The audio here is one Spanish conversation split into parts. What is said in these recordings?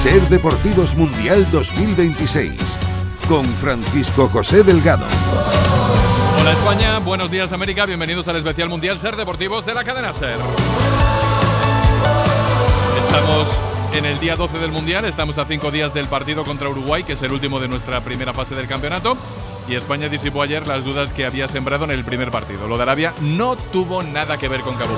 Ser Deportivos Mundial 2026 con Francisco José Delgado. Hola España, buenos días América, bienvenidos al especial Mundial Ser Deportivos de la cadena Ser. Estamos en el día 12 del Mundial, estamos a 5 días del partido contra Uruguay, que es el último de nuestra primera fase del campeonato. Y España disipó ayer las dudas que había sembrado en el primer partido. Lo de Arabia no tuvo nada que ver con Cabo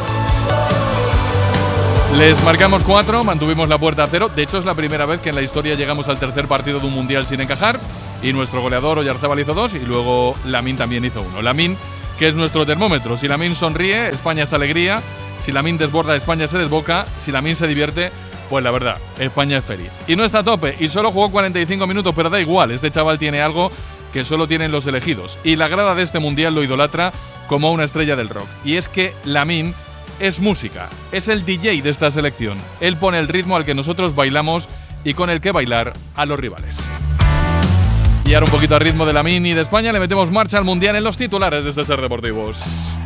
Verde. Les marcamos 4, mantuvimos la puerta a 0. De hecho, es la primera vez que en la historia llegamos al tercer partido de un Mundial sin encajar. Y nuestro goleador Oyarzábal hizo 2 y luego Lamine también hizo 1. Lamine, que es nuestro termómetro. Si Lamine sonríe, España es alegría. Si Lamine desborda, España se desboca. Si Lamine se divierte, pues la verdad, España es feliz. Y no está a tope y solo jugó 45 minutos, pero da igual. Este chaval tiene algo que solo tienen los elegidos. Y la grada de este Mundial lo idolatra como una estrella del rock. Y es que Lamine es música, es el DJ de esta selección. Él pone el ritmo al que nosotros bailamos y con el que bailar a los rivales. Y ahora un poquito al ritmo de Lamine y de España le metemos marcha al Mundial en los titulares de Ser Deportivos.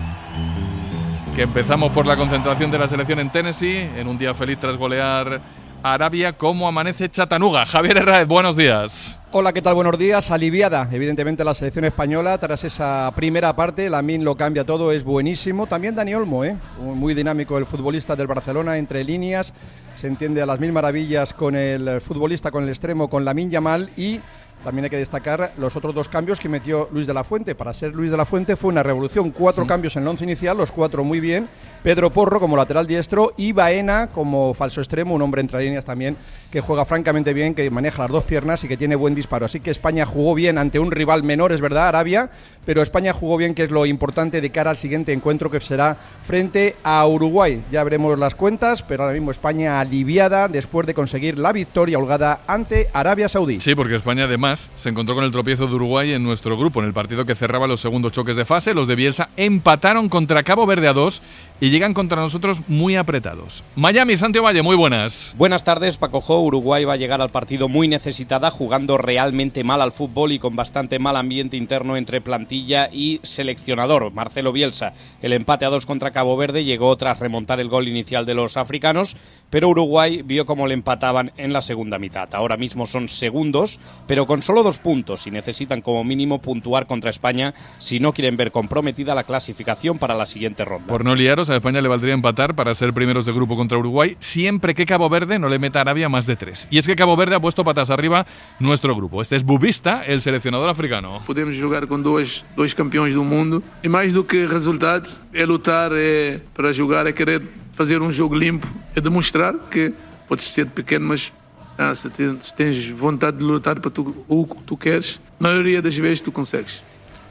Que empezamos por la concentración de la selección en Tennessee, en un día feliz tras golear a Arabia. ¿Cómo amanece Chattanooga? Javier Herráez, buenos días. Hola, ¿qué tal? Buenos días. Aliviada, evidentemente, la selección española tras esa primera parte. Lamine lo cambia todo, es buenísimo. También Dani Olmo, muy dinámico el futbolista del Barcelona, entre líneas. Se entiende a las mil maravillas con el futbolista, con el extremo, con Lamine Yamal. Y también hay que destacar los otros 2 cambios que metió Luis de la Fuente. Para ser Luis de la Fuente fue una revolución. 4 cambios en el 11 inicial, los 4 muy bien. Pedro Porro como lateral diestro y Baena como falso extremo, un hombre entre líneas también que juega francamente bien, que maneja las 2 piernas y que tiene buen disparo. Así que España jugó bien ante un rival menor, es verdad, Arabia, pero España jugó bien, que es lo importante de cara al siguiente encuentro, que será frente a Uruguay. Ya veremos las cuentas, pero ahora mismo España aliviada después de conseguir la victoria holgada ante Arabia Saudí. Sí, porque España además se encontró con el tropiezo de Uruguay en nuestro grupo, en el partido que cerraba los segundos choques de fase. Los de Bielsa empataron contra Cabo Verde a 2 y llegan contra nosotros muy apretados. Miami, Santiago Valle, muy buenas. Buenas tardes, Paco Jo. Uruguay va a llegar al partido muy necesitada, jugando realmente mal al fútbol y con bastante mal ambiente interno entre plantilla y seleccionador, Marcelo Bielsa. El empate a 2 contra Cabo Verde llegó tras remontar el gol inicial de los africanos, pero Uruguay vio cómo le empataban en la segunda mitad. Ahora mismo son segundos, pero con solo 2 puntos y necesitan como mínimo puntuar contra España si no quieren ver comprometida la clasificación para la siguiente ronda. Por no liaros, a España le valdría empatar para ser primeros de grupo contra Uruguay, siempre que Cabo Verde no le meta a Arabia más de 3. Y es que Cabo Verde ha puesto patas arriba nuestro grupo. Este es Bubista, el seleccionador africano. Podemos jogar con dois campeões do mundo e mais do que resultado é lutar, para jogar, é querer fazer jogo limpo, é demonstrar que podes ser pequeno, mas se tens vontade de lutar para o que tu queres, a maioria das vezes tu consegues.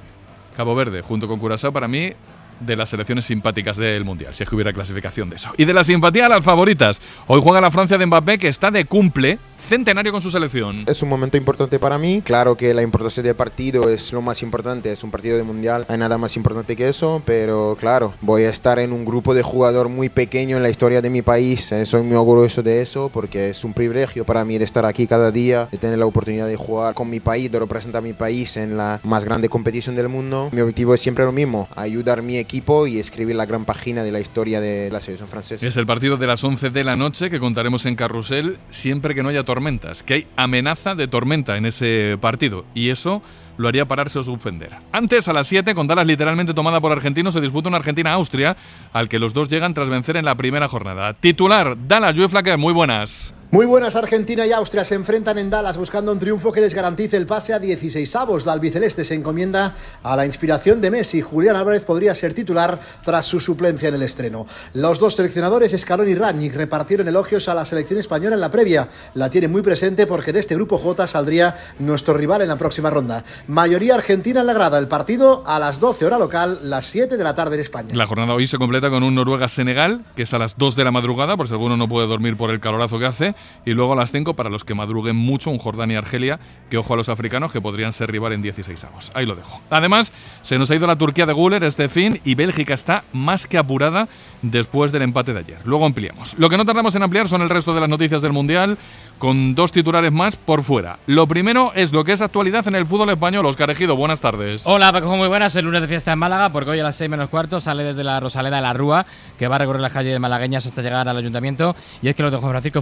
Cabo Verde, junto con Curazao, para mí, de las selecciones simpáticas del Mundial, si es que hubiera clasificación de eso. Y de la simpatía a las favoritas. Hoy juega la Francia de Mbappé, que está de cumple centenario con su selección. Es un momento importante para mí. Claro que la importancia del partido es lo más importante. Es un partido de Mundial. No hay nada más importante que eso. Pero claro, voy a estar en un grupo de jugadores muy pequeño en la historia de mi país. Soy muy orgulloso de eso porque es un privilegio para mí de estar aquí cada día, de tener la oportunidad de jugar con mi país, de representar a mi país en la más grande competición del mundo. Mi objetivo es siempre lo mismo: ayudar a mi equipo y escribir la gran página de la historia de la selección francesa. Es el partido de las 11 de la noche que contaremos en Carrusel siempre que no haya tormentas, que hay amenaza de tormenta en ese partido y eso lo haría pararse o suspender. Antes, a las 7, con Dallas literalmente tomada por argentinos, se disputa una Argentina-Austria, al que los dos llegan tras vencer en la primera jornada. Titular, Dallas, Joe Flaque, muy buenas. Muy buenas. Argentina y Austria se enfrentan en Dallas buscando un triunfo que les garantice el pase a 16avos. La albiceleste se encomienda a la inspiración de Messi. Julián Álvarez podría ser titular tras su suplencia en el estreno. Los dos seleccionadores, Scaloni y Rangnick, repartieron elogios a la selección española en la previa. La tiene muy presente porque de este grupo J saldría nuestro rival en la próxima ronda. Mayoría argentina en la grada. El partido a las 12 hora local, las 7 de la tarde en España. La jornada hoy se completa con un Noruega-Senegal, que es a las 2 de la madrugada, por si alguno no puede dormir por el calorazo que hace. Y luego a las 5, para los que madruguen mucho, un Jordania-Argelia, que ojo a los africanos, que podrían ser rival en 16avos. Ahí lo dejo. Además, se nos ha ido la Turquía de Güler este fin y Bélgica está más que apurada después del empate de ayer. Luego ampliamos. Lo que no tardamos en ampliar son el resto de las noticias del Mundial, con dos titulares más por fuera. Lo primero es lo que es actualidad en el fútbol español. Óscar Ejido, buenas tardes. Hola, Paco, muy buenas. El lunes de fiesta en Málaga, porque hoy a las 6 menos cuarto sale desde la Rosaleda de la Rúa, que va a recorrer las calles malagueñas hasta llegar al ayuntamiento. Y es que los de Juan Francisco Funes celebran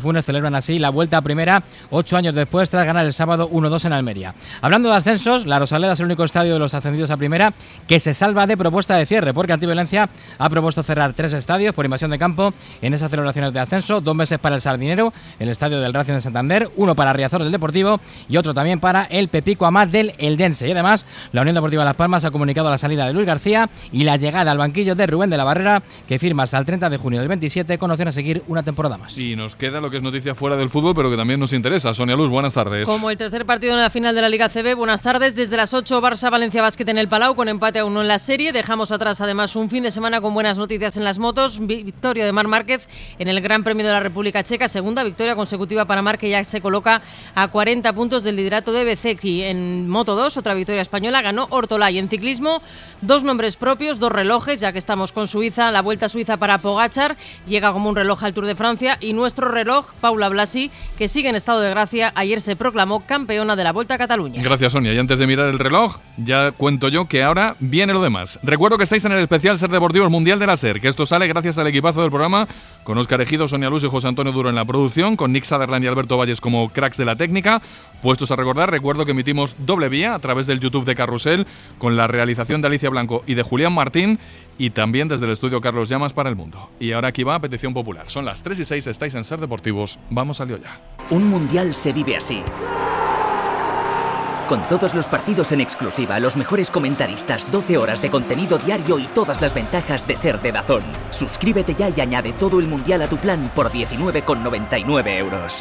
aseguran así la vuelta a primera 8 años después tras ganar el sábado 1-2 en Almería. Hablando de ascensos, la Rosaleda es el único estadio de los ascendidos a primera que se salva de propuesta de cierre, porque Antiviolencia ha propuesto cerrar 3 estadios por invasión de campo en esas celebraciones de ascenso, 2 meses para el Sardinero, el estadio del Racing de Santander, 1 para Riazor del Deportivo y otro también para el Pepico Amat del Eldense. Y además, la Unión Deportiva Las Palmas ha comunicado la salida de Luis García y la llegada al banquillo de Rubén de la Barrera, que firma hasta el 30 de junio del 27 con opción a seguir una temporada más. Y nos queda lo que es noticia fuera del fútbol, pero que también nos interesa. Sonia Luz, buenas tardes. Como el tercer partido en la final de la Liga CB, buenas tardes. Desde las 8, Barça-Valencia Basket en el Palau, con empate a 1 en la serie. Dejamos atrás además un fin de semana con buenas noticias en las motos. Victoria de Marc Márquez en el Gran Premio de la República Checa. Segunda victoria consecutiva para Marc, que ya se coloca a 40 puntos del liderato de Bezzecchi. En Moto 2, otra victoria española, ganó Ortolay. En ciclismo, 2 nombres propios, 2 relojes, ya que estamos con Suiza. La Vuelta a Suiza para Pogačar, llega como un reloj al Tour de Francia. Y nuestro reloj, Paula Blasi, que sigue en estado de gracia. Ayer se proclamó campeona de la Vuelta a Cataluña. Gracias, Sonia. Y antes de mirar el reloj, ya cuento yo que ahora viene lo demás. Recuerdo que estáis en el especial Ser Deportivos Mundial de la SER, que esto sale gracias al equipazo del programa, con Óscar Ejido, Sonia Luz y José Antonio Duro en la producción, con Nick Sutherland y Alberto Valles como cracks de la técnica. Puestos a recordar, recuerdo que emitimos doble vía a través del YouTube de Carrusel, con la realización de Alicia Blanco y de Julián Martín, y también desde el estudio Carlos Llamas para el mundo. Y ahora aquí va a petición popular. Son las 3:06, estáis en Ser Deportivos. Vamos al lío ya. Un mundial se vive así. Con todos los partidos en exclusiva, los mejores comentaristas, 12 horas de contenido diario y todas las ventajas de ser de DAZN. Suscríbete ya y añade todo el mundial a tu plan por 19,99 euros.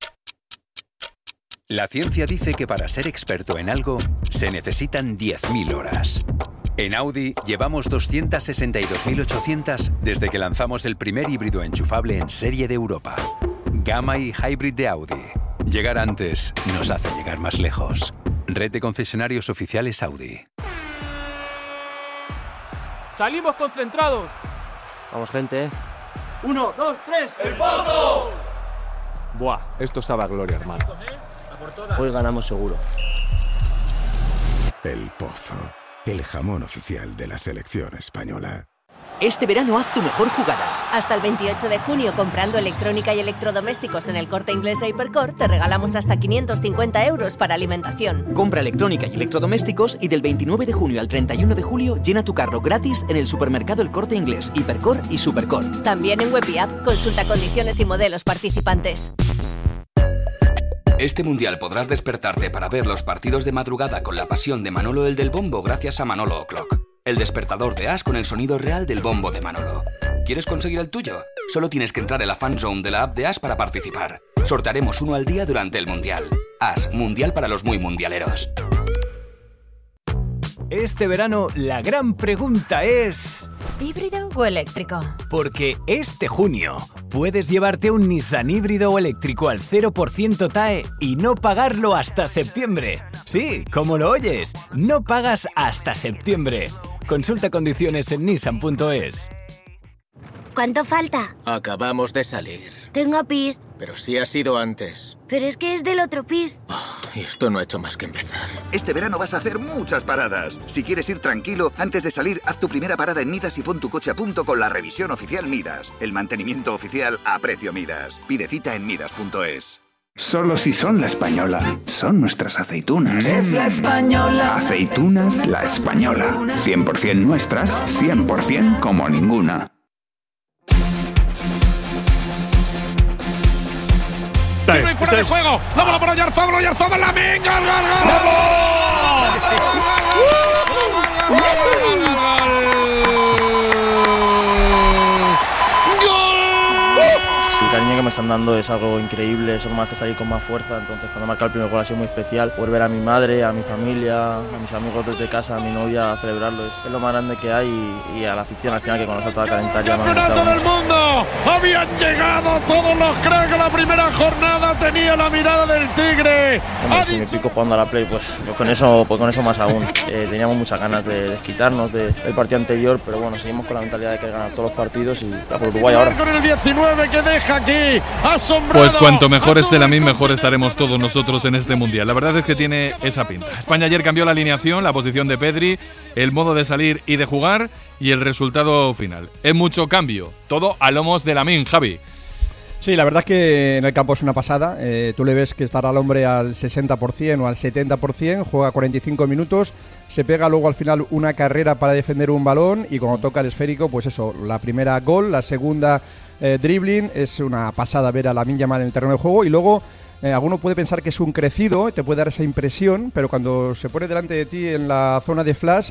La ciencia dice que para ser experto en algo se necesitan 10.000 horas. En Audi llevamos 262.800 desde que lanzamos el primer híbrido enchufable en serie de Europa. Gamma y Hybrid de Audi. Llegar antes nos hace llegar más lejos. Red de concesionarios oficiales Audi. ¡Salimos concentrados! Vamos, gente. 1, 2, 3, ¡el Pozo! Buah, esto sabe a gloria, hermano. Hoy ganamos seguro. El Pozo, el jamón oficial de la selección española. Este verano haz tu mejor jugada. Hasta el 28 de junio, comprando electrónica y electrodomésticos en el Corte Inglés e Hipercor, te regalamos hasta 550 euros para alimentación. Compra electrónica y electrodomésticos y del 29 de junio al 31 de julio llena tu carro gratis en el supermercado El Corte Inglés, Hipercor y Supercor. También en web y app. Consulta condiciones y modelos participantes. Este mundial podrás despertarte para ver los partidos de madrugada con la pasión de Manolo el del Bombo gracias a Manolo O'Clock. El despertador de As con el sonido real del bombo de Manolo. ¿Quieres conseguir el tuyo? Solo tienes que entrar en la fan zone de la app de As para participar. Sortearemos uno al día durante el mundial. As, mundial para los muy mundialeros. Este verano la gran pregunta es... ¿híbrido o eléctrico? Porque este junio puedes llevarte un Nissan híbrido o eléctrico al 0% TAE y no pagarlo hasta septiembre. Sí, como lo oyes, no pagas hasta septiembre. Consulta condiciones en nissan.es. ¿Cuánto falta? Acabamos de salir. Tengo pis. Pero sí ha sido antes. Pero es que es del otro pis. Y esto no ha hecho más que empezar. Este verano vas a hacer muchas paradas. Si quieres ir tranquilo, antes de salir, haz tu primera parada en Midas y pon tu coche a punto con la revisión oficial Midas. El mantenimiento oficial a precio Midas. Pide cita en midas.es. Solo si son La Española. Son nuestras aceitunas. Es La Española. Aceitunas La Española. 100% nuestras, 100% como ninguna. Tiro y fuera de juego. La bola para Oyarzabal. Oyarzabal, la venga. ¡Gol, Sí, cariño que me están dando es algo increíble, eso me hace salir con más fuerza, entonces cuando marca el primer gol ha sido muy especial, por ver a mi madre, a mi familia, a mis amigos desde casa, a mi novia, a celebrarlo, es lo más grande que hay y a la afición al final que cuando salta a calentar ya me ha ¡Campeonato del mundo! Habían llegado todos los cracks de la primera jornada, tenía la mirada del tigre. Hombre, si me pico jugando a la Play, pues con eso más aún. Teníamos muchas ganas de desquitarnos del partido anterior, pero bueno, seguimos con la mentalidad de que ganar todos los partidos y por Uruguay ahora. Con el 19 que deja aquí, asombrado. Pues cuanto mejor esté la MIN, mejor estaremos todos nosotros en este mundial. La verdad es que tiene esa pinta. España ayer cambió la alineación, la posición de Pedri, el modo de salir y de jugar y el resultado final. Es mucho cambio, todo a lomos de la MIN, Javi. Sí, la verdad es que en el campo es una pasada. Tú le ves que estará el hombre al 60% o al 70%, juega 45 minutos, se pega luego al final una carrera para defender un balón y cuando toca el esférico, pues eso, la primera gol, la segunda dribbling, es una pasada ver a Lamine Yamal en el terreno de juego y luego alguno puede pensar que es un crecido, te puede dar esa impresión, pero cuando se pone delante de ti en la zona de flash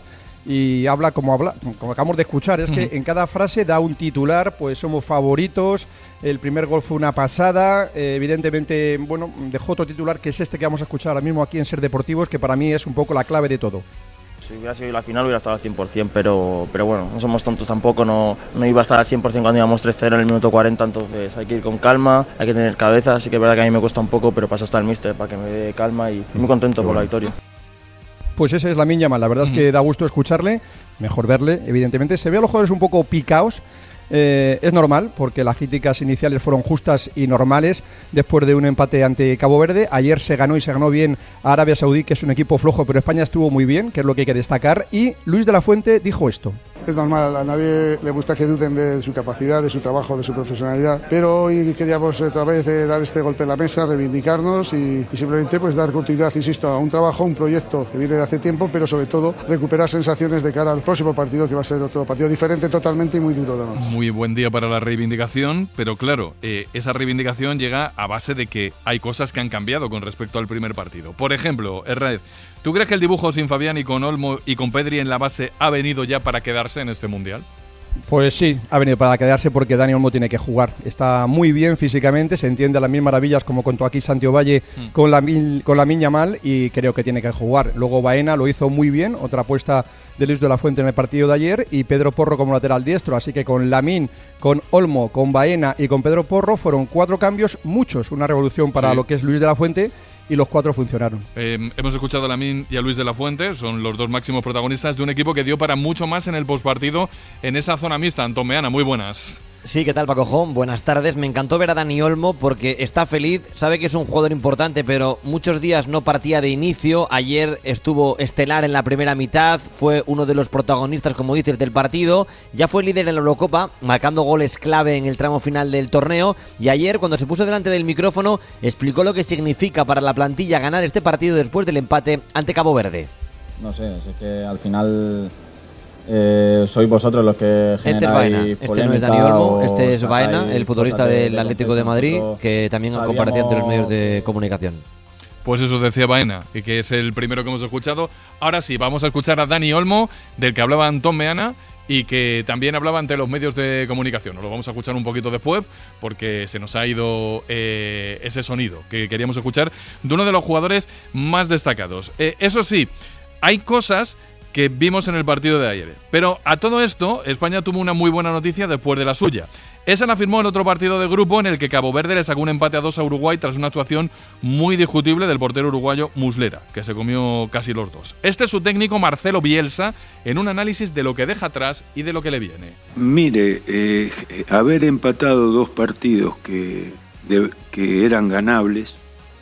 y habla como acabamos de escuchar, es que en cada frase da un titular, pues somos favoritos, el primer gol fue una pasada, evidentemente, bueno, dejó otro titular que es este que vamos a escuchar ahora mismo aquí en Ser Deportivos, que para mí es un poco la clave de todo. Si hubiera sido la final hubiera estado al 100%, pero bueno, no somos tontos tampoco, no iba a estar al 100% cuando íbamos 3-0 en el minuto 40, entonces hay que ir con calma, hay que tener cabeza, así que es verdad que a mí me cuesta un poco, pero para eso está el míster, para que me dé calma y muy contento por la victoria. Pues ese es Lamine Yamal, la verdad es que da gusto escucharle, mejor verle, evidentemente. Se ve a los jugadores un poco picaos, es normal, porque las críticas iniciales fueron justas y normales después de un empate ante Cabo Verde. Ayer se ganó y se ganó bien a Arabia Saudí, que es un equipo flojo, pero España estuvo muy bien, que es lo que hay que destacar. Y Luis de la Fuente dijo esto. Es normal, a nadie le gusta que duden de su capacidad, de su trabajo, de su profesionalidad, pero hoy queríamos otra vez dar este golpe en la mesa, reivindicarnos y simplemente pues dar continuidad, insisto, a un trabajo, un proyecto que viene de hace tiempo, pero sobre todo recuperar sensaciones de cara al próximo partido, que va a ser otro partido diferente totalmente y muy duro de nosotros. Muy buen día para la reivindicación, pero claro, esa reivindicación llega a base de que hay cosas que han cambiado con respecto al primer partido. Por ejemplo, Herrera, ¿tú crees que el dibujo sin Fabián y con Olmo y con Pedri en la base ha venido ya para quedarse en este Mundial? Pues sí, ha venido para quedarse porque Dani Olmo tiene que jugar. Está muy bien físicamente, se entiende a las mil maravillas como contó aquí Santiago Valle con Lamine Yamal y creo que tiene que jugar. Luego Baena lo hizo muy bien, otra apuesta de Luis de la Fuente en el partido de ayer y Pedro Porro como lateral diestro. Así que con Lamine, con Olmo, con Baena y con Pedro Porro fueron 4 cambios, muchos, una revolución para lo que es Luis de la Fuente. Y los 4 funcionaron. Hemos escuchado a Lamine y a Luis de la Fuente, son los 2 máximos protagonistas de un equipo que dio para mucho más en el postpartido en esa zona mixta. Antón Meana, muy buenas. Sí, ¿qué tal, Paco Jón? Buenas tardes. Me encantó ver a Dani Olmo porque está feliz, sabe que es un jugador importante, pero muchos días no partía de inicio. Ayer estuvo estelar en la primera mitad, fue uno de los protagonistas, como dices, del partido. Ya fue líder en la Eurocopa, marcando goles clave en el tramo final del torneo. Y ayer, cuando se puso delante del micrófono, explicó lo que significa para la plantilla ganar este partido después del empate ante Cabo Verde. No sé, es que al final... sois vosotros los que generáis este es Baena, este no es Dani Olmo, este es Baena, el futbolista del Atlético de Madrid, que también comparecía ante los medios de comunicación. Pues eso decía Baena, y que es el primero que hemos escuchado. Ahora sí, vamos a escuchar a Dani Olmo, del que hablaba Antón Meana, y que también hablaba ante los medios de comunicación. Nos lo vamos a escuchar un poquito después, porque se nos ha ido ese sonido que queríamos escuchar de uno de los jugadores más destacados. Eso sí, hay cosas que vimos en el partido de ayer. Pero a todo esto, España tuvo una muy buena noticia después de la suya. Esa la firmó el otro partido de grupo en el que Cabo Verde le sacó un empate a 2 a Uruguay tras una actuación muy discutible del portero uruguayo Muslera, que se comió casi los 2. Este es su técnico Marcelo Bielsa en un análisis de lo que deja atrás y de lo que le viene. Mire, haber empatado 2 partidos que eran ganables,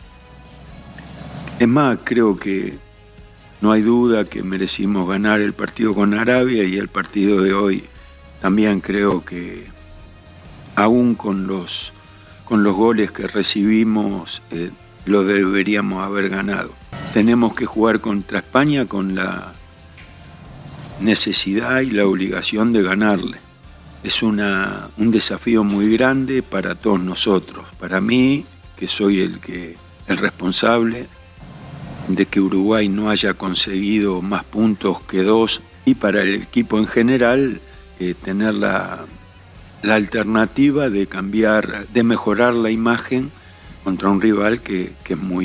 es más, creo que no hay duda que merecimos ganar el partido con Arabia y el partido de hoy también creo que aún con los goles que recibimos lo deberíamos haber ganado. Tenemos que jugar contra España con la necesidad y la obligación de ganarle. Es un desafío muy grande para todos nosotros. Para mí, que soy el responsable de que Uruguay no haya conseguido más puntos que 2 y para el equipo en general tener la alternativa de cambiar, de mejorar la imagen contra un rival que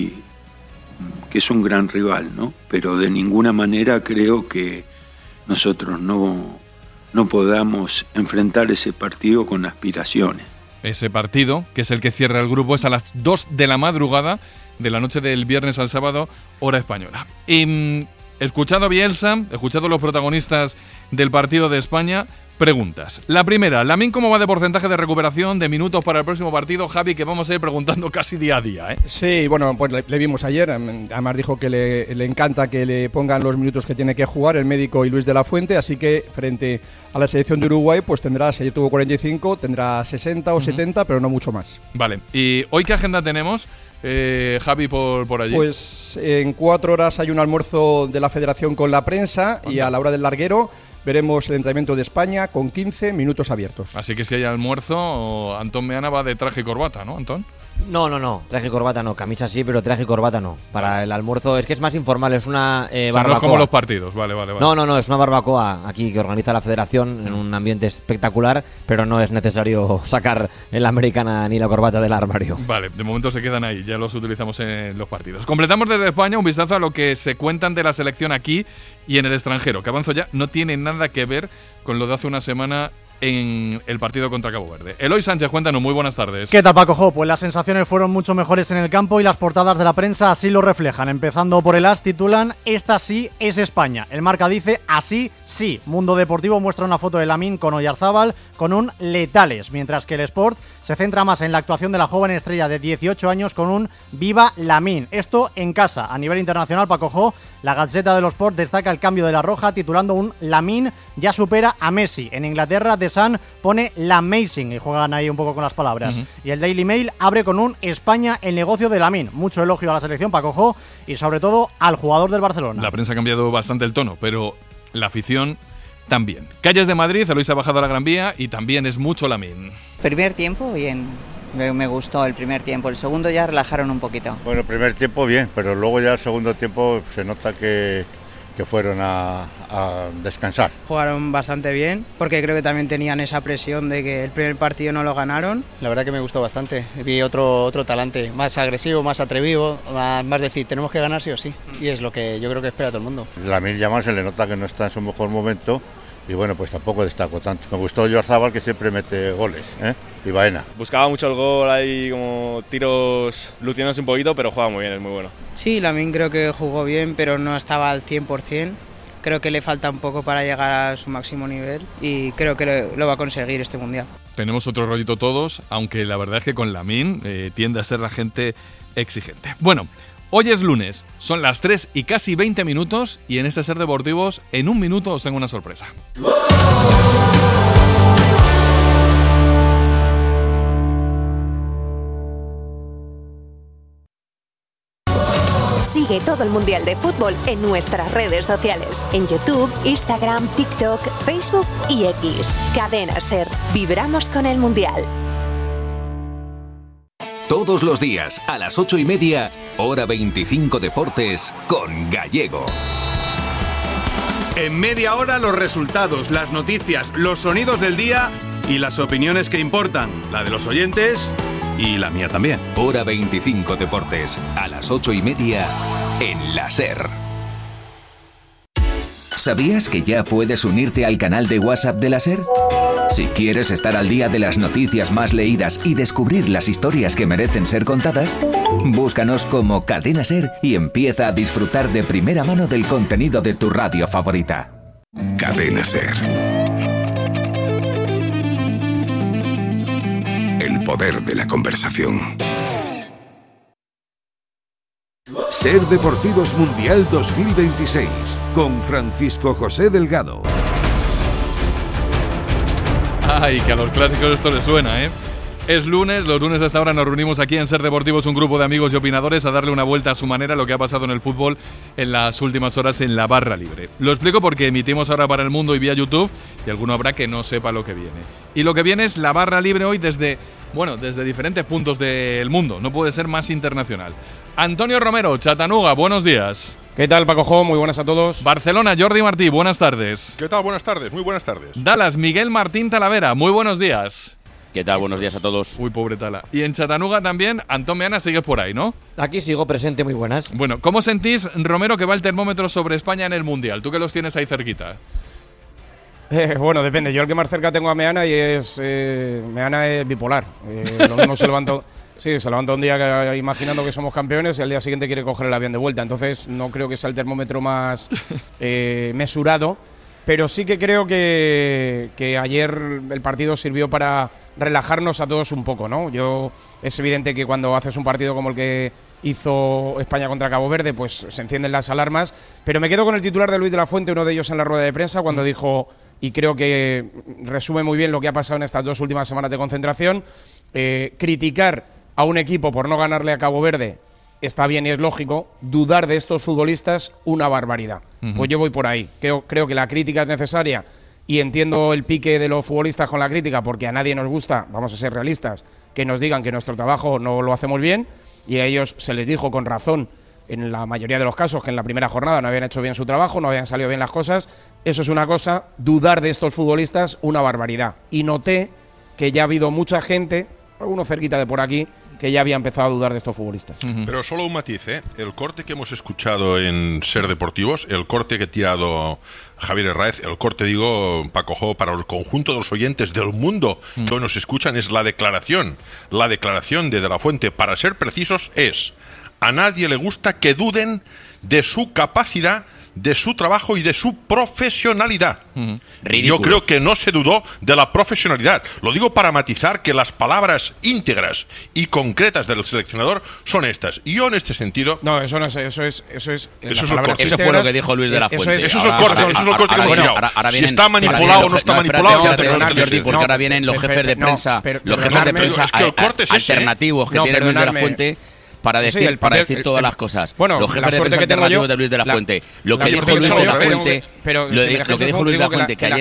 es un gran rival, ¿no? Pero de ninguna manera creo que nosotros no podamos enfrentar ese partido con aspiraciones. Ese partido, que es el que cierra el grupo, es a las 2 de la madrugada de la noche del viernes al sábado, hora española. Y escuchado a Bielsa, escuchado a los protagonistas del partido de España, preguntas. La primera, Lamine, ¿cómo va de porcentaje de recuperación de minutos para el próximo partido? Javi, que vamos a ir preguntando casi día a día, ¿eh? Sí, bueno, pues le vimos ayer, además dijo que le encanta que le pongan los minutos que tiene que jugar el médico y Luis de la Fuente, así que frente a la selección de Uruguay, pues tendrá, si ayer tuvo 45, tendrá 60 o 70, pero no mucho más. Vale, ¿y hoy qué agenda tenemos, Javi, por allí? Pues en 4 horas hay un almuerzo de la Federación con la prensa y a la hora del larguero veremos el entrenamiento de España con 15 minutos abiertos. Así que si hay almuerzo, Antón Meana va de traje y corbata, ¿no, Antón? No, traje y corbata no, camisa sí, pero traje y corbata no. Para el almuerzo es que es más informal, es una barbacoa. No es como los partidos, vale. No, es una barbacoa aquí que organiza la Federación en un ambiente espectacular, pero no es necesario sacar la americana ni la corbata del armario. Vale, de momento se quedan ahí, ya los utilizamos en los partidos. Completamos desde España un vistazo a lo que se cuentan de la selección aquí y en el extranjero, que avanzo ya, no tiene nada que ver con lo de hace una semana en el partido contra Cabo Verde. Eloy Sánchez, cuéntanos, muy buenas tardes. ¿Qué tal, Paco? Pues las sensaciones fueron mucho mejores en el campo y las portadas de la prensa así lo reflejan. Empezando por el AS, titulan "Esta sí es España". El Marca dice "Así sí". Mundo Deportivo muestra una foto de Lamine con Oyarzábal con un letales, mientras que el Sport se centra más en la actuación de la joven estrella de 18 años con un "Viva Lamine". Esto en casa. A nivel internacional, Paco, la Gazzetta dello Sport destaca el cambio de la roja titulando un "Lamine ya supera a Messi". En Inglaterra, The Sun pone "L'amazing" y juegan ahí un poco con las palabras. Y el Daily Mail abre con un "España, el negocio de Lamine". Mucho elogio a la selección, Paco, y sobre todo al jugador del Barcelona. La prensa ha cambiado bastante el tono, pero la afición también. Calles de Madrid, Eloy se ha bajado a la Gran Vía y también es mucho Lamine. Primer tiempo, bien. Me gustó el primer tiempo. El segundo ya relajaron un poquito. Bueno, el primer tiempo bien, pero luego ya el segundo tiempo se nota que fueron a descansar. Jugaron bastante bien, porque creo que también tenían esa presión de que el primer partido no lo ganaron. La verdad que me gustó bastante. Vi otro talante, más agresivo, más atrevido, más decir, tenemos que ganar sí o sí. Y es lo que yo creo que espera todo el mundo. Lamine Yamal se le nota que no está en su mejor momento. Y bueno, pues tampoco destacó tanto. Me gustó Oyarzábal, que siempre mete goles, y Baena. Buscaba mucho el gol, ahí como tiros luciéndose un poquito, pero juega muy bien, es muy bueno. Sí, Lamine creo que jugó bien, pero no estaba al 100%. Creo que le falta un poco para llegar a su máximo nivel y creo que lo va a conseguir este Mundial. Tenemos otro rollito todos, aunque la verdad es que con Lamine tiende a ser la gente exigente. Bueno, hoy es lunes, son las 3 y casi 20 minutos y en este Ser Deportivos, en un minuto os tengo una sorpresa. Sigue todo el Mundial de Fútbol en nuestras redes sociales, en YouTube, Instagram, TikTok, Facebook y X. Cadena Ser, vibramos con el Mundial. Todos los días, a las 8:30, hora 25 Deportes, con Gallego. En media hora los resultados, las noticias, los sonidos del día y las opiniones que importan, la de los oyentes y la mía también. Hora 25 Deportes, a las 8:30, en la Ser. ¿Sabías que ya puedes unirte al canal de WhatsApp de la Ser? Si quieres estar al día de las noticias más leídas y descubrir las historias que merecen ser contadas, búscanos como Cadena Ser y empieza a disfrutar de primera mano del contenido de tu radio favorita. Cadena Ser. El poder de la conversación. Ser Deportivos Mundial 2026 con Francisco José Delgado. Ay, que a los clásicos esto les suena, ¿eh? Es lunes, los lunes a esta hora nos reunimos aquí en Ser Deportivos, un grupo de amigos y opinadores, a darle una vuelta a su manera a lo que ha pasado en el fútbol en las últimas horas en la barra libre. Lo explico porque emitimos ahora para el mundo y vía YouTube, y alguno habrá que no sepa lo que viene. Y lo que viene es la barra libre hoy desde diferentes puntos del mundo, no puede ser más internacional. Antonio Romero, Chattanooga, buenos días. ¿Qué tal, Paco? Muy buenas a todos. Barcelona, Jordi Martí, buenas tardes. ¿Qué tal? Buenas tardes, muy buenas tardes. Dallas, Miguel Martín Talavera, muy buenos días. ¿Qué tal? Buenos días a todos. Uy, pobre Tala. Y en Chattanooga también, Antón Meana, sigues por ahí, ¿no? Aquí sigo presente, muy buenas. Bueno, ¿cómo sentís, Romero, que va el termómetro sobre España en el Mundial? Tú que los tienes ahí cerquita. Bueno, depende. Yo el que más cerca tengo a Meana y Meana es bipolar. Lo mismo se levanta un día imaginando que somos campeones y al día siguiente quiere coger el avión de vuelta. Entonces no creo que sea el termómetro más mesurado. pero sí que creo que ayer el partido sirvió para relajarnos a todos un poco, ¿no? Es evidente que cuando haces un partido como el que hizo España contra Cabo Verde, pues se encienden las alarmas, pero me quedo con el titular de Luis de la Fuente, uno de ellos en la rueda de prensa, cuando dijo, y creo que resume muy bien lo que ha pasado en estas 2 últimas semanas de concentración, criticar a un equipo por no ganarle a Cabo Verde está bien y es lógico, dudar de estos futbolistas, una barbaridad. Pues yo voy por ahí, creo que la crítica es necesaria y entiendo el pique de los futbolistas con la crítica, porque a nadie nos gusta, vamos a ser realistas, que nos digan que nuestro trabajo no lo hacemos bien, y a ellos se les dijo con razón, en la mayoría de los casos, que en la primera jornada no habían hecho bien su trabajo, no habían salido bien las cosas. Eso es una cosa, dudar de estos futbolistas, una barbaridad. Y noté que ya ha habido mucha gente, alguno cerquita de por aquí, que ya había empezado a dudar de estos futbolistas. Pero solo un matiz, el corte que hemos escuchado en Ser Deportivos, el corte que ha tirado Javier Herráez, el corte, digo, Paco Jo, para el conjunto de los oyentes del mundo que hoy nos escuchan, es la declaración de la Fuente, para ser precisos, es: a nadie le gusta que duden de su capacidad, de su trabajo y de su profesionalidad. Yo creo que no se dudó de la profesionalidad. Lo digo para matizar que las palabras íntegras y concretas del seleccionador son estas. Y yo en este sentido... No, eso no es... Eso fue lo que dijo Luis de la Fuente. Eso es el corte que hemos tirado. Si está manipulado o no está manipulado... Jordi, porque ahora vienen los jefes de prensa, alternativos que tiene Luis de la Fuente... para decir todas las cosas. Bueno, los jefes de prensa alternativos de Luis de la Fuente. Lo que dijo Luis de la Fuente, que ayer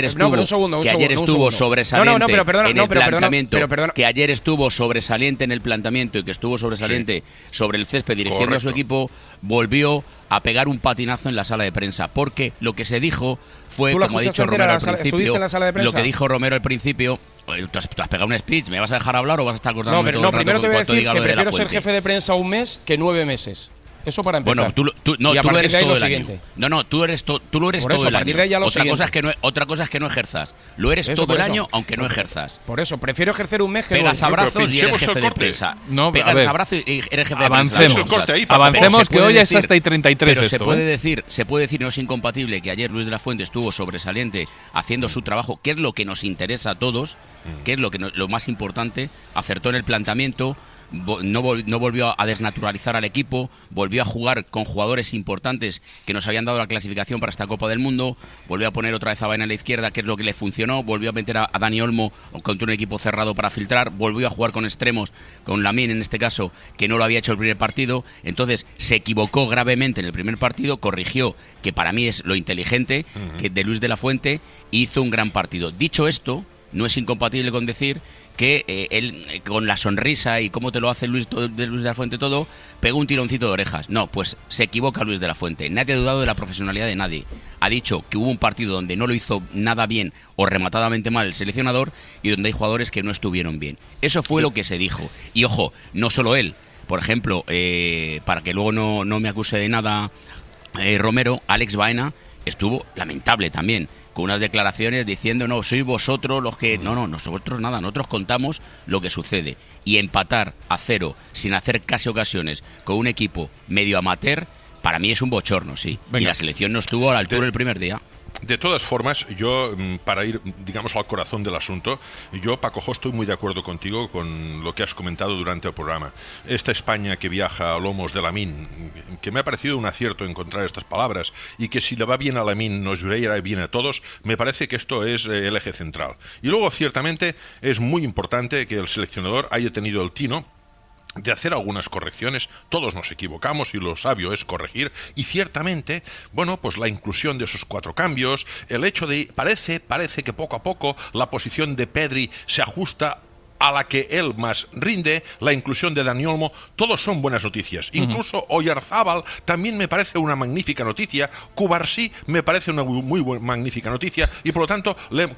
estuvo sobresaliente en el planteamiento, que ayer estuvo sobresaliente en el planteamiento y que estuvo sobresaliente sobre el césped dirigiendo a su equipo, volvió a pegar un patinazo en la sala de prensa, porque lo que se dijo fue, como ha dicho Romero al principio, lo que dijo Romero al principio. Tú has pegado un speech, ¿me vas a dejar hablar o vas a estar cortando todo el rato? Primero te voy a decir que prefiero ser jefe de prensa un mes que 9 meses. Eso para empezar. Bueno, tú lo eres todo el año. No, tú lo eres todo el año. Otra cosa es que no ejerzas. Lo eres todo el año, aunque no ejerzas. Por eso, prefiero ejercer un mes que pegas abrazos y eres jefe de prensa. Pegas abrazos y eres jefe de prensa. Avancemos, que hoy es hasta y 33 esto. Se puede decir, no es incompatible, que ayer Luis de la Fuente estuvo sobresaliente haciendo su trabajo, que es lo que nos interesa a todos, que es lo más importante, acertó en el planteamiento. No volvió a desnaturalizar al equipo, volvió a jugar con jugadores importantes que nos habían dado la clasificación para esta Copa del Mundo, volvió a poner otra vez a Baena a la izquierda, que es lo que le funcionó, volvió a meter a Dani Olmo contra un equipo cerrado para filtrar, volvió a jugar con extremos, con Lamine en este caso, que no lo había hecho el primer partido. Entonces se equivocó gravemente en el primer partido, corrigió, que para mí es lo inteligente, que de Luis de la Fuente, hizo un gran partido. Dicho esto, no es incompatible con decir que él, con la sonrisa y cómo te lo hace Luis de la Fuente todo, pegó un tironcito de orejas. No, pues se equivoca Luis de la Fuente. Nadie ha dudado de la profesionalidad de nadie. Ha dicho que hubo un partido donde no lo hizo nada bien o rematadamente mal el seleccionador y donde hay jugadores que no estuvieron bien. Eso fue lo que se dijo. Y ojo, no solo él. Por ejemplo, para que luego no me acuse de nada Romero, Alex Baena estuvo lamentable también, con unas declaraciones diciendo, no, sois vosotros los que... No, nosotros nada, nosotros contamos lo que sucede. Y empatar a 0 sin hacer casi ocasiones con un equipo medio amateur, para mí es un bochorno, sí. Venga. Y la selección no estuvo a la altura el primer día. De todas formas, yo, para ir, digamos, al corazón del asunto, yo, Paco Jo, estoy muy de acuerdo contigo con lo que has comentado durante el programa. Esta España que viaja a lomos de Lamine, que me ha parecido un acierto encontrar estas palabras, y que si le va bien a Lamine nos irá bien a todos, me parece que esto es el eje central. Y luego, ciertamente, es muy importante que el seleccionador haya tenido el tino de hacer algunas correcciones. Todos nos equivocamos y lo sabio es corregir, y ciertamente, bueno, pues la inclusión de esos 4 cambios, el hecho de, parece que poco a poco la posición de Pedri se ajusta a la que él más rinde, la inclusión de Dani Olmo, todos son buenas noticias. Incluso Oyarzábal también me parece una magnífica noticia, Cubarsí me parece una muy magnífica noticia, y por lo tanto,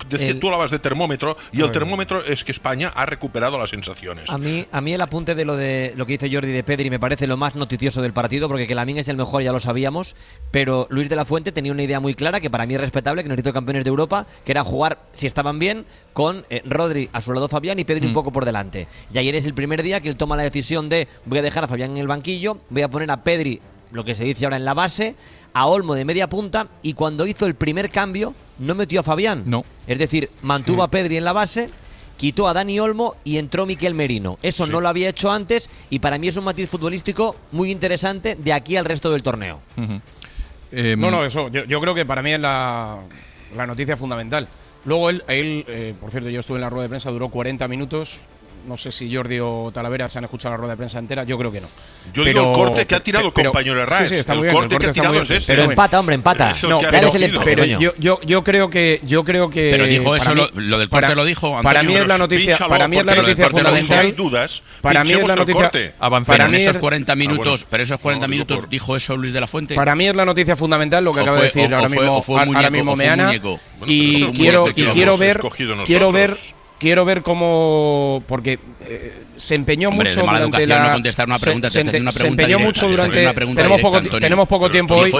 tú hablabas de termómetro, y el termómetro es que España ha recuperado las sensaciones. A mí el apunte de lo que dice Jordi de Pedri me parece lo más noticioso del partido, porque que Lamine es el mejor ya lo sabíamos, pero Luis de la Fuente tenía una idea muy clara, que para mí es respetable, que nos hizo campeones de Europa, que era jugar, si estaban bien, con Rodri a su lado Fabián y Pedri un poco por delante. Y ayer es el primer día que él toma la decisión de voy a dejar a Fabián en el banquillo, voy a poner a Pedri lo que se dice ahora en la base, a Olmo de media punta, y cuando hizo el primer cambio no metió a Fabián. No. Es decir, mantuvo a Pedri en la base, quitó a Dani Olmo y entró Miquel Merino. Eso no lo había hecho antes y para mí es un matiz futbolístico muy interesante de aquí al resto del torneo. Eso yo creo que para mí es la noticia fundamental. Luego él por cierto, yo estuve en la rueda de prensa, duró 40 minutos. No sé si Jordi o Talavera se han escuchado la rueda de prensa entera, yo creo que no. Yo digo el corte que ha tirado el compañero Herrás. Sí, está el muy bien, corte que ha tirado es ese. Pero empata, hombre, empata. Pero yo creo que Pero dijo eso, lo del corte lo dijo Antonio. Para mí es la noticia, fundamental. Para mí es la noticia. Para mí esos 40 minutos, pero esos 40 minutos dijo eso Luis de la Fuente. Para mí es la noticia fundamental lo que acaba de decir ahora mismo Meana. Y quiero ver cómo, porque se empeñó mucho durante no contestar una pregunta, se empeñó mucho durante tenemos poco tiempo hoy,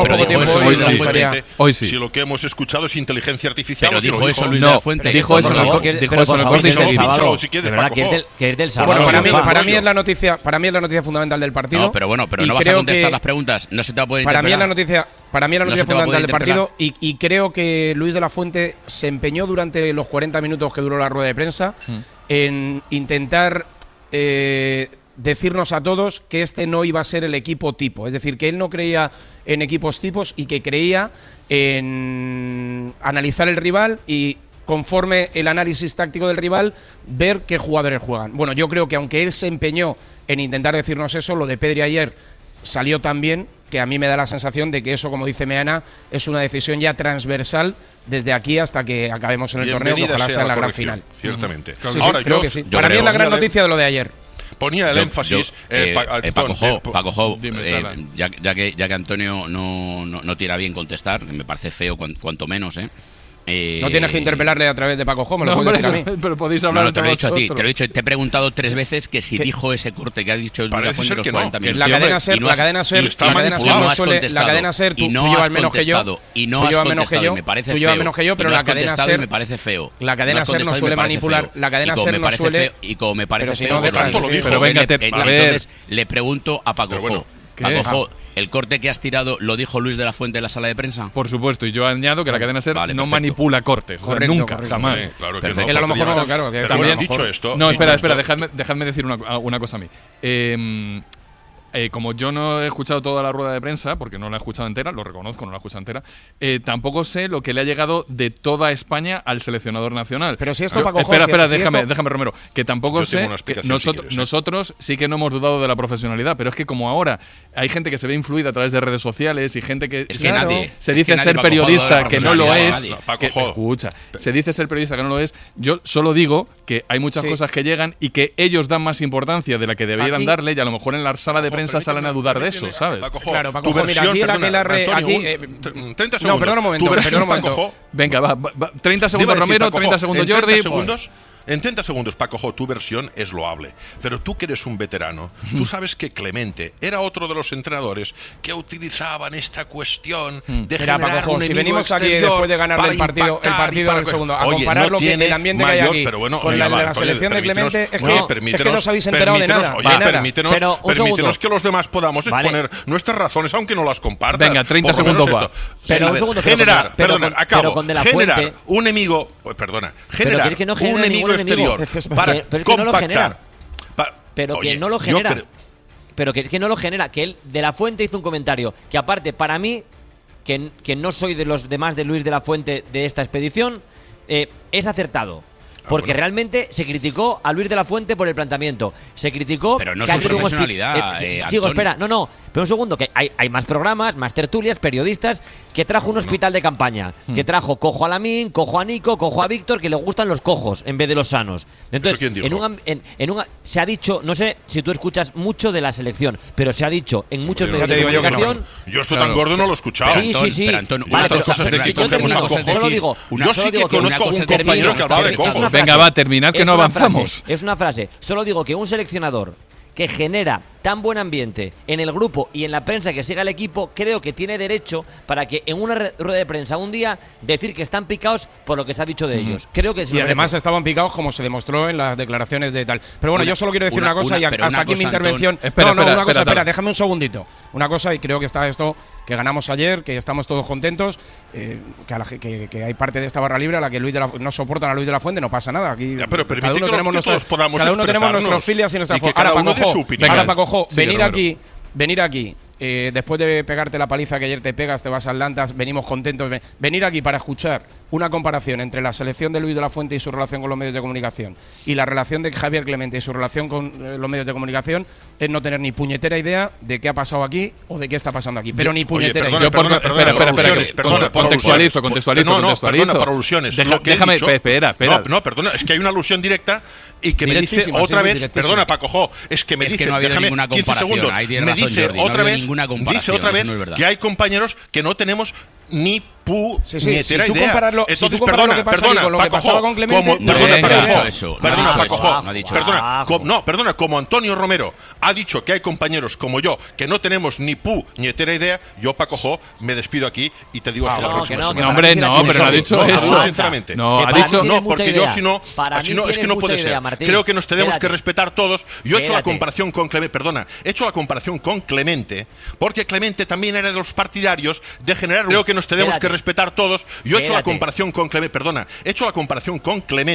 hoy sí. Si lo que hemos escuchado es inteligencia artificial, pero dijo eso Luis de la Fuente, dijo eso en el corte y se dicho, si quieres, que es del sábado. Bueno, para mí es la noticia fundamental del partido. No, pero no vas a contestar las preguntas, no se te va a poder interpelar. Para mí es la noticia fundamental del partido y creo que Luis de la Fuente se empeñó durante los 40 minutos que duró la rueda de prensa en intentar decirnos a todos que este no iba a ser el equipo tipo. Es decir, que él no creía en equipos tipos y que creía en analizar el rival y, conforme el análisis táctico del rival, ver qué jugadores juegan. Bueno, yo creo que aunque él se empeñó en intentar decirnos eso, lo de Pedri ayer salió tan bien que a mí me da la sensación de que eso, como dice Meana, es una decisión ya transversal desde aquí hasta que acabemos en el torneo, que ojalá sea la gran final. Ciertamente. Ahora, creo que sí. Para mí es la gran noticia de lo de ayer. Ponía el énfasis. Paco Jo, ya que Antonio no tira bien contestar, que me parece feo cuanto menos, no tienes que interpelarle a través de Paco Jo, me lo puedes decir a mí. Pero podéis hablar te lo he dicho a ti, te he preguntado 3 veces que si dijo ese corte que ha dicho Parece ser que no. La cadena SER, tú llevas menos que yo. Y no has contestado, me parece feo. Tú llevas menos que yo, pero la cadena SER me parece feo. La cadena SER no suele manipular. La cadena SER no suele. Y como me parece feo, entonces le pregunto a Paco Jo. Paco Jo, ¿el corte que has tirado lo dijo Luis de la Fuente en la sala de prensa? Por supuesto, y yo añado que la cadena SER no manipula cortes. Correcto, nunca, jamás. Claro que él a lo mejor no, claro. Pero también dicho esto. No, espera, dejadme decir una cosa a mí. Como yo no he escuchado toda la rueda de prensa, porque no la he escuchado entera, lo reconozco, no la he escuchado entera, tampoco sé lo que le ha llegado de toda España al seleccionador nacional. Pero si esto, Paco, espera, déjame, Romero, que tampoco sé, que nosotros sí que no hemos dudado de la profesionalidad, pero es que como ahora hay gente que se ve influida a través de redes sociales y gente que, se dice ser periodista que no lo es, escucha, se dice ser periodista que no lo es, yo solo digo que hay muchas cosas que llegan y que ellos dan más importancia de la que deberían darle, y a lo mejor en la sala de prensa salen a dudar de eso, ¿sabes? Claro, Paco, mira, aquí aquí 30 segundos. No, perdona un momento. Venga, va, 30 segundos Romero, 30 segundos Jordi. En 30 segundos, Paco Jo, tu versión es loable. Pero tú que eres un veterano, tú sabes que Clemente era otro de los entrenadores que utilizaban esta cuestión de generar Paco Jo, un si venimos aquí después de ganarle el partido en el segundo, a comparar lo que el ambiente que hay aquí con la selección de Clemente, es que no os habéis enterado de nada. Permítenos que los demás podamos exponer nuestras razones, aunque no las compartas. Venga, 30 segundos va. Pero un segundo, generar un enemigo, generar un enemigo exterior para compactar. Pero que no lo genera. Pero que no lo genera. Que él, de la Fuente, hizo un comentario que, aparte, para mí, que no soy de los demás de Luis de la Fuente de esta expedición, es acertado. Porque realmente se criticó a Luis de la Fuente por el planteamiento. Se criticó... Pero no es su profesionalidad, sigo, espera. No. Pero un segundo, que hay más programas, más tertulias, periodistas, que trajo un hospital de campaña. Que trajo cojo a Lamín, cojo a Nico, cojo a Víctor, que le gustan los cojos en vez de los sanos. Entonces, ¿eso quién dijo? se ha dicho, no sé si tú escuchas mucho de la selección, pero se ha dicho en muchos medios de comunicación... Yo esto tan gordo no lo he escuchado. Sí. Pero Antonio, solo digo... Yo sí que conozco a un compañero que hablaba de cojos. Venga, va, terminad que no avanzamos. Es una frase. Solo digo que un seleccionador que genera tan buen ambiente en el grupo y en la prensa que siga el equipo, creo que tiene derecho para que en una rueda de prensa un día decir que están picados por lo que se ha dicho de ellos. Creo que y además estaban picados como se demostró en las declaraciones de tal. Pero bueno, yo solo quiero decir una cosa y hasta aquí mi intervención. Espera, déjame un segundito. Una cosa, y creo que está esto, que ganamos ayer, que estamos todos contentos, que hay parte de esta barra libre a la que no soportan a Luis de la Fuente, no pasa nada. Aquí pero cada uno tenemos nuestros filias y nuestras formas. Ahora, Paco, venir aquí, después de pegarte la paliza que ayer te pegas, te vas a Atlanta, venimos contentos. Venir aquí para escuchar una comparación entre la selección de Luis de la Fuente y su relación con los medios de comunicación y la relación de Javier Clemente y su relación con los medios de comunicación es no tener ni puñetera idea de qué ha pasado aquí o de qué está pasando aquí. Pero ni puñetera idea. Perdona, contextualizo. Perdona, por alusiones. Déjame, espera. No, perdona, es que hay una alusión directa y que me dice otra vez, perdona, Paco, es que me dice, no déjame 15 segundos, me dice otra vez que hay compañeros que no tenemos ni puñetera idea. Entonces, perdona, como Antonio Romero ha dicho que hay compañeros como yo que no tenemos ni puñetera idea, yo, Paco, me despido aquí y te digo hasta la próxima semana. Hombre, no, pero no ha dicho eso. Sinceramente. No, ha dicho no, porque yo si no es que no puede ser. Creo que nos tenemos que respetar todos. Yo he hecho la comparación con Clemente, porque Clemente también era de los partidarios de generar. Creo que nos tenemos que respetar todos. Yo he hecho la comparación con Clemente.